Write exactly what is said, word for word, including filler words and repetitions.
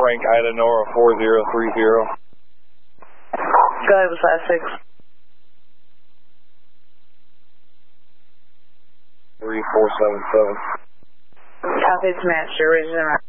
Frank Ida Nora four zero three zero. Go ahead with five six. three four seven seven. Copy, it's master. Resume.